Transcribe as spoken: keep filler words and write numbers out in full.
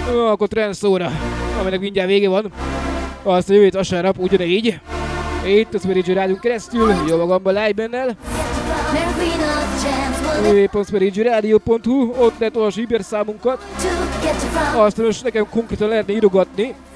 Jó, akkor Trendszóra, aminek mindjárt vége van. Azt a jövő vasárnap ugyanígy. Itt a Spirit Rádión keresztül, jó magamban live-bennel. double-u double-u double-u pont spirit radio pont hu, ott lehet olvasni híberszámunkat. Azt most nekem konkrétan lehetne írogatni.